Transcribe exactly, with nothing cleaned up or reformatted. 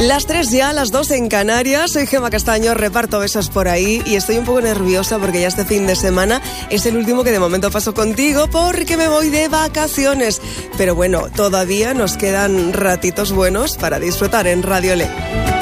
Las tres ya, las dos en Canarias. Soy Gemma Castaño, reparto besos por ahí y estoy un poco nerviosa porque ya este fin de semana es el último que de momento paso contigo porque me voy de vacaciones. Pero bueno, todavía nos quedan ratitos buenos para disfrutar en Radio Le.